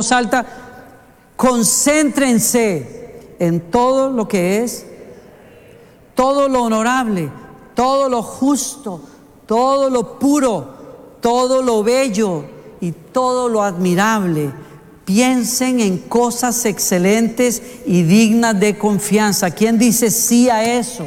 voz alta, concéntrense en todo lo que es, todo lo honorable, todo lo justo, todo lo puro, todo lo bello y todo lo admirable. Piensen en cosas excelentes y dignas de confianza. ¿Quién dice sí a eso?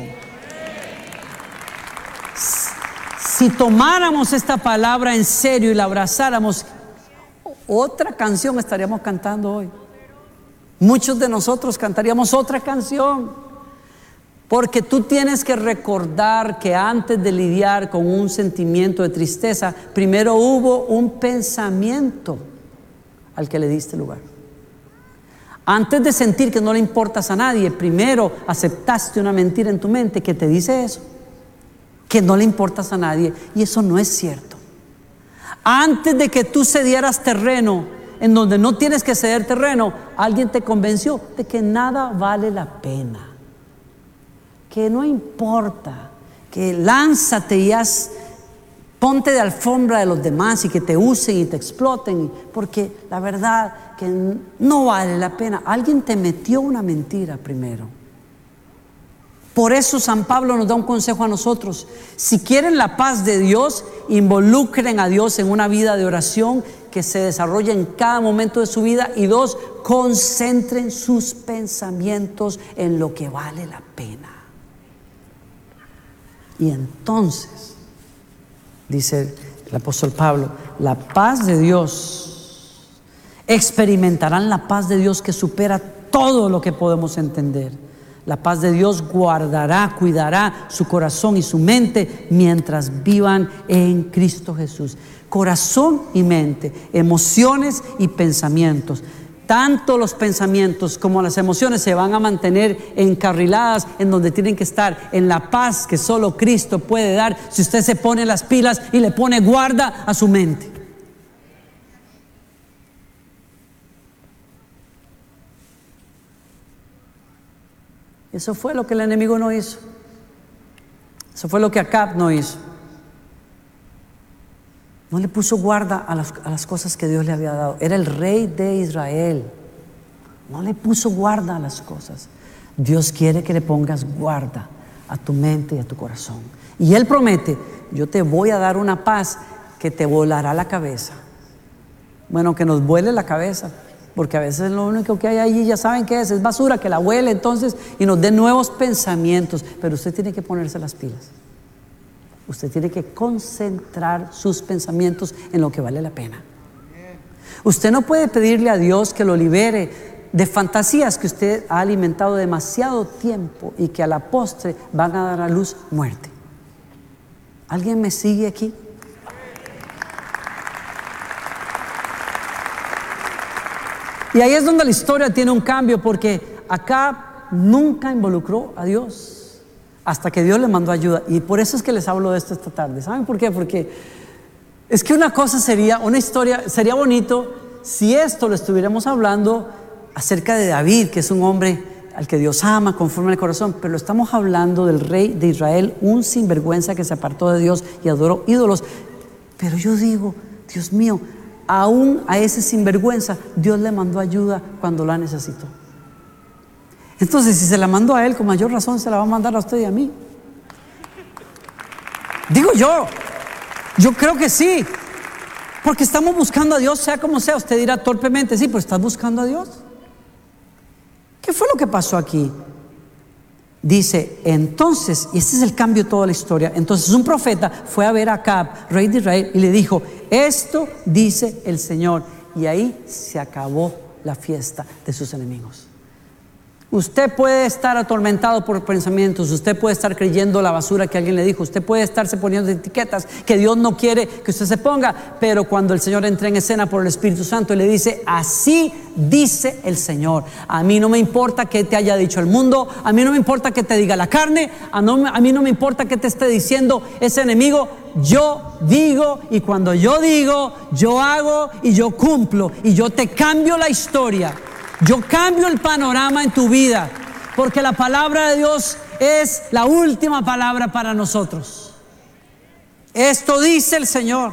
Si tomáramos esta palabra en serio y la abrazáramos, otra canción estaríamos cantando hoy. Muchos de nosotros cantaríamos otra canción. Porque tú tienes que recordar que antes de lidiar con un sentimiento de tristeza, primero hubo un pensamiento al que le diste lugar. Antes de sentir que no le importas a nadie, primero aceptaste una mentira en tu mente que te dice eso, que no le importas a nadie, y eso no es cierto. Antes de que tú cedieras terreno en donde no tienes que ceder terreno, alguien te convenció de que nada vale la pena, que no importa, que lánzate y ponte de alfombra de los demás y que te usen y te exploten, porque la verdad que no vale la pena. Alguien te metió una mentira primero. Por eso San Pablo nos da un consejo a nosotros: si quieren la paz de Dios, involucren a Dios en una vida de oración que se desarrolla en cada momento de su vida. Y dos, concentren sus pensamientos en lo que vale la pena. Y entonces, dice el apóstol Pablo, la paz de Dios, experimentarán la paz de Dios que supera todo lo que podemos entender. La paz de Dios guardará, cuidará su corazón y su mente mientras vivan en Cristo Jesús. Corazón y mente, emociones y pensamientos. Tanto los pensamientos como las emociones se van a mantener encarriladas en donde tienen que estar, en la paz que solo Cristo puede dar, si usted se pone las pilas y le pone guarda a su mente. Eso fue lo que el enemigo no hizo. Eso fue lo que Acab no hizo. No le puso guarda a las cosas que Dios le había dado. Era el rey de Israel. No le puso guarda a las cosas. Dios quiere que le pongas guarda a tu mente y a tu corazón. Y Él promete: yo te voy a dar una paz que te volará la cabeza. Bueno, que nos vuele la cabeza, porque a veces lo único que hay allí, ya saben qué es basura, que la vuele entonces y nos dé nuevos pensamientos. Pero usted tiene que ponerse las pilas. Usted tiene que concentrar sus pensamientos en lo que vale la pena. Usted no puede pedirle a Dios que lo libere de fantasías que usted ha alimentado demasiado tiempo y que a la postre van a dar a luz muerte. ¿Alguien me sigue aquí? Y ahí es donde la historia tiene un cambio, porque acá nunca involucró a Dios hasta que Dios le mandó ayuda. Y por eso es que les hablo de esto esta tarde. ¿Saben por qué? Porque es que una historia, sería bonito si esto lo estuviéramos hablando acerca de David, que es un hombre al que Dios ama conforme al corazón, pero estamos hablando del rey de Israel, un sinvergüenza que se apartó de Dios y adoró ídolos. Pero yo digo, Dios mío, aún a ese sinvergüenza Dios le mandó ayuda cuando la necesitó. Entonces, si se la mandó a él, con mayor razón se la va a mandar a usted y a mí. Digo yo creo que sí, porque estamos buscando a Dios, sea como sea. Usted dirá torpemente: sí, pero ¿estás buscando a Dios? ¿Qué fue lo que pasó aquí? Dice, entonces, y este es el cambio de toda la historia. Entonces un profeta fue a ver a Acab, rey de Israel, y le dijo: esto dice el Señor. Y ahí se acabó la fiesta de sus enemigos. Usted puede estar atormentado por pensamientos, usted puede estar creyendo la basura que alguien le dijo, usted puede estarse poniendo etiquetas que Dios no quiere que usted se ponga, pero cuando el Señor entra en escena por el Espíritu Santo y le dice: así dice el Señor, a mí no me importa qué te haya dicho el mundo, a mí no me importa qué te diga la carne, a mí no me importa qué te esté diciendo ese enemigo, yo digo, y cuando yo digo, yo hago y yo cumplo, y yo te cambio la historia. Yo cambio el panorama en tu vida, porque la palabra de Dios es la última palabra para nosotros. Esto dice el Señor.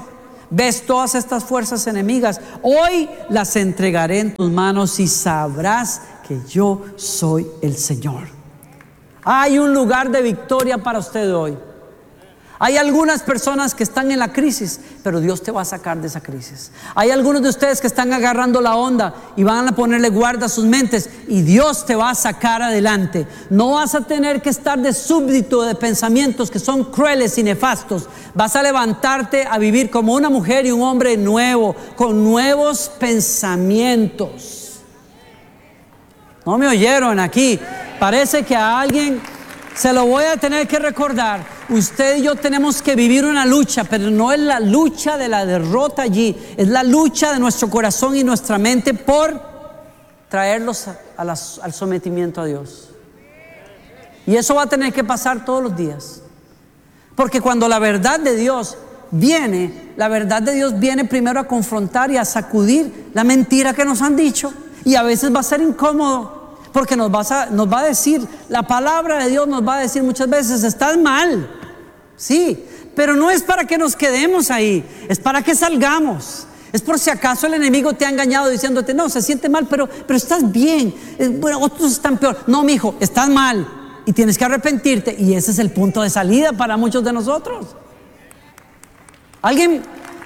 ves todas estas fuerzas enemigas, hoy las entregaré en tus manos y sabrás que yo soy el Señor. Hay un lugar de victoria para usted hoy. Hay algunas personas que están en la crisis, pero Dios te va a sacar de esa crisis. Hay algunos de ustedes que están agarrando la onda y van a ponerle guarda a sus mentes, y Dios te va a sacar adelante. No vas a tener que estar de súbdito de pensamientos que son crueles y nefastos. Vas a levantarte a vivir como una mujer y un hombre nuevo, con nuevos pensamientos. No me oyeron aquí. Parece que a alguien se lo voy a tener que recordar. Usted y yo tenemos que vivir una lucha, pero no es la lucha de la derrota allí, es la lucha de nuestro corazón y nuestra mente por traerlos al sometimiento a Dios. Y eso va a tener que pasar todos los días, porque cuando la verdad de Dios viene, la verdad de Dios viene primero a confrontar y a sacudir la mentira que nos han dicho, y a veces va a ser incómodo. Porque nos va a decir, la palabra de Dios nos va a decir muchas veces, estás mal. Sí, pero no es para que nos quedemos ahí, es para que salgamos. Es por si acaso el enemigo te ha engañado diciéndote, no, se siente mal, pero estás bien. Bueno, otros están peor. No, mi hijo, estás mal y tienes que arrepentirte. Y ese es el punto de salida para muchos de nosotros. Alguien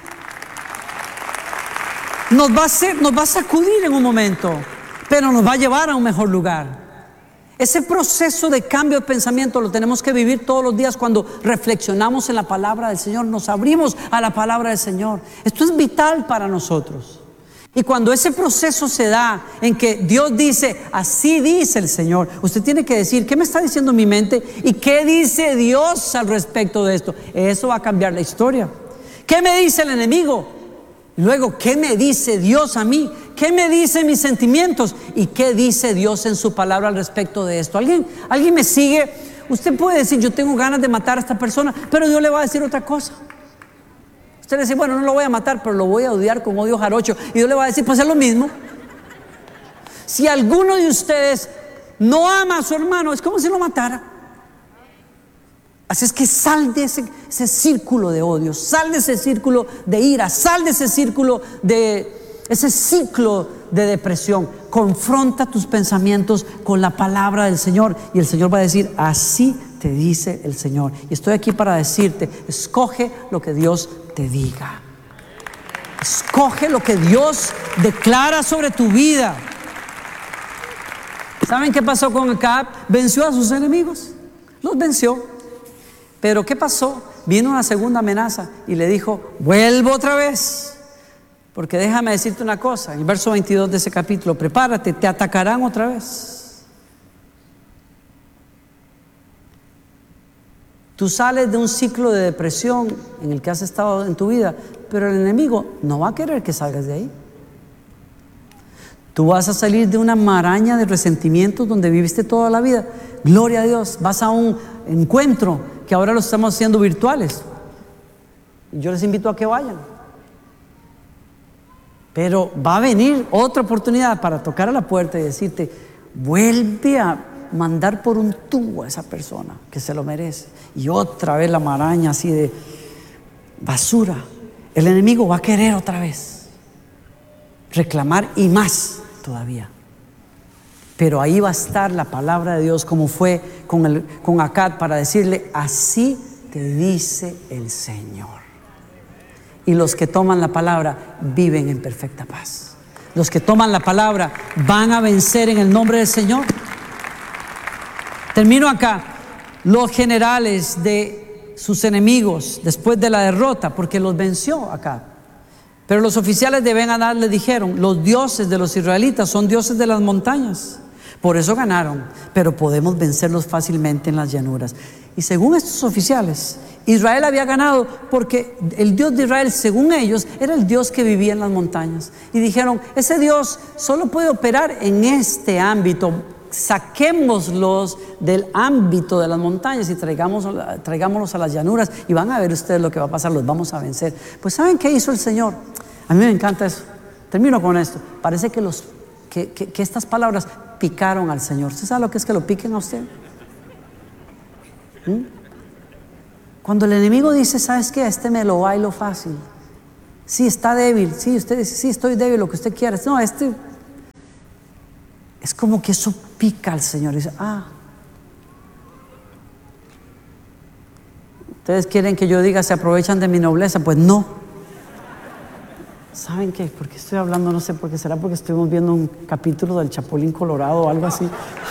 nos va a sacudir en un momento, pero nos va a llevar a un mejor lugar. Ese proceso de cambio de pensamiento lo tenemos que vivir todos los días cuando reflexionamos en la palabra del Señor, nos abrimos a la palabra del Señor. Esto es vital para nosotros. Y cuando ese proceso se da en que Dios dice, así dice el Señor, usted tiene que decir, ¿qué me está diciendo mi mente? ¿Y qué dice Dios al respecto de esto? Eso va a cambiar la historia. ¿Qué me dice el enemigo? Luego, ¿qué me dice Dios a mí? ¿Qué me dicen mis sentimientos? ¿Y qué dice Dios en su palabra al respecto de esto? ¿Alguien me sigue? Usted puede decir, yo tengo ganas de matar a esta persona, pero Dios le va a decir otra cosa. Usted le dice, bueno, no lo voy a matar, pero lo voy a odiar con odio jarocho. Y Dios le va a decir, pues es lo mismo. Si alguno de ustedes no ama a su hermano, es como si lo matara. Así es que sal de ese círculo de odio, sal de ese círculo de ira, sal de ese círculo ese ciclo de depresión. Confronta tus pensamientos con la palabra del Señor y el Señor va a decir, así te dice el Señor. Y estoy aquí para decirte, escoge lo que Dios te diga. Escoge lo que Dios declara sobre tu vida. ¿Saben qué pasó con Acab? Venció a sus enemigos, los venció. Pero ¿qué pasó? Vino una segunda amenaza y le dijo, vuelvo otra vez. Porque déjame decirte una cosa, en el verso 22 de ese capítulo, prepárate, te atacarán otra vez. Tú sales de un ciclo de depresión en el que has estado en tu vida, pero el enemigo no va a querer que salgas de ahí. Tú vas a salir de una maraña de resentimientos donde viviste toda la vida. Gloria a Dios, vas a un encuentro que ahora lo estamos haciendo virtuales. Yo les invito a que vayan. Pero va a venir otra oportunidad para tocar a la puerta y decirte, vuelve a mandar por un tubo a esa persona que se lo merece. Y otra vez la maraña así de basura. El enemigo va a querer otra vez reclamar y más todavía. Pero ahí va a estar la palabra de Dios, como fue con Acab, para decirle, así te dice el Señor. Y los que toman la palabra viven en perfecta paz. Los que toman la palabra van a vencer en el nombre del Señor. Termino acá. Los generales de sus enemigos, después de la derrota, porque los venció Acab. Pero los oficiales de Ben-Hadad le dijeron, los dioses de los israelitas son dioses de las montañas. Por eso ganaron, pero podemos vencerlos fácilmente en las llanuras. Y según estos oficiales, Israel había ganado porque el Dios de Israel, según ellos, era el Dios que vivía en las montañas. Y dijeron, ese Dios solo puede operar en este ámbito. Saquémoslos del ámbito de las montañas y traigámoslos a las llanuras, y van a ver ustedes lo que va a pasar, los vamos a vencer. Pues ¿saben qué hizo el Señor? A mí me encanta eso. Termino con esto. Parece que estas palabras picaron al Señor. ¿Usted sabe lo que es que lo piquen a usted? Cuando el enemigo dice, ¿sabes qué? Este me lo bailo fácil. Sí, está débil. Sí, usted dice, sí, estoy débil, lo que usted quiera. No, es como que eso pica al Señor. Dice, ustedes quieren que yo diga, se aprovechan de mi nobleza. Pues no. ¿Saben qué? ¿Por qué estoy hablando? No sé por qué. ¿Será porque estuvimos viendo un capítulo del Chapulín Colorado o algo así?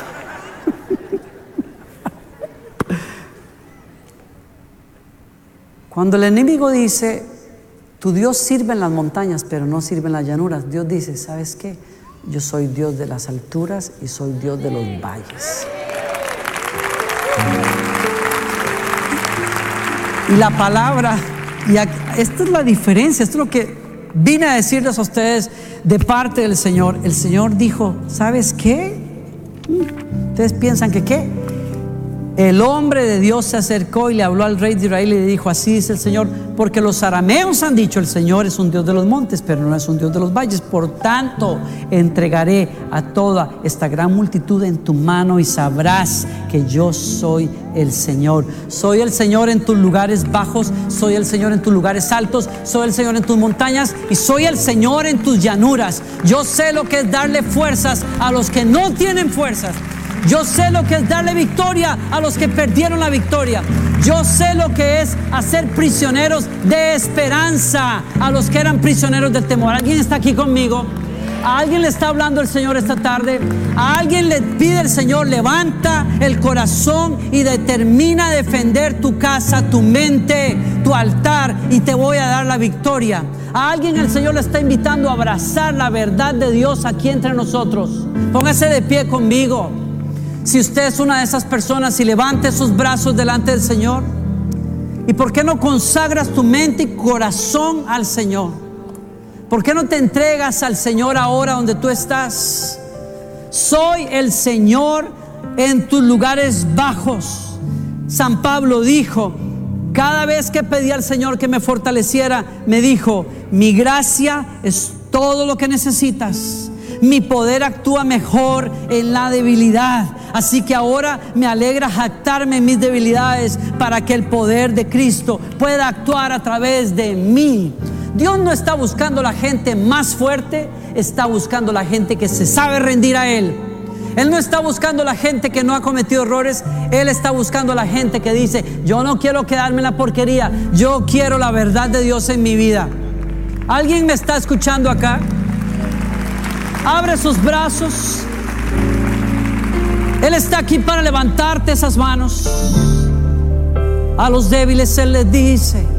Cuando el enemigo dice, tu Dios sirve en las montañas, pero no sirve en las llanuras, Dios dice, ¿sabes qué? Yo soy Dios de las alturas y soy Dios de los valles. Y la palabra, y esta es la diferencia, esto es lo que vine a decirles a ustedes de parte del Señor. El Señor dijo, ¿sabes qué? ¿Ustedes piensan que qué? El hombre de Dios se acercó y le habló al rey de Israel y le dijo, así dice el Señor, porque los arameos han dicho, el Señor es un Dios de los montes, pero no es un Dios de los valles. Por tanto, entregaré a toda esta gran multitud en tu mano y sabrás que yo soy el Señor. Soy el Señor en tus lugares bajos, soy el Señor en tus lugares altos, soy el Señor en tus montañas y soy el Señor en tus llanuras. Yo sé lo que es darle fuerzas a los que no tienen fuerzas. Yo sé lo que es darle victoria a los que perdieron la victoria. Yo sé lo que es hacer prisioneros de esperanza a los que eran prisioneros del temor. ¿Alguien está aquí conmigo? ¿A alguien le está hablando el Señor esta tarde? ¿A alguien le pide el Señor, levanta el corazón y determina defender tu casa, tu mente, tu altar y te voy a dar la victoria? A alguien el Señor le está invitando a abrazar la verdad de Dios aquí entre nosotros. Póngase de pie conmigo. Si usted es una de esas personas, y levante sus brazos delante del Señor. ¿Y por qué no consagras tu mente y corazón al Señor? ¿Por qué no te entregas al Señor ahora donde tú estás? Soy el Señor en tus lugares bajos. San Pablo dijo, cada vez que pedí al Señor que me fortaleciera, me dijo, mi gracia es todo lo que necesitas. Mi poder actúa mejor en la debilidad. Así que ahora me alegra jactarme en mis debilidades para que el poder de Cristo pueda actuar a través de mí. Dios no está buscando la gente más fuerte, está buscando la gente que se sabe rendir a Él. Él no está buscando la gente que no ha cometido errores. Él está buscando la gente que dice, yo no quiero quedarme en la porquería, yo quiero la verdad de Dios en mi vida. ¿Alguien me está escuchando acá? Abre sus brazos. Él está aquí para levantarte esas manos. A los débiles Él les dice,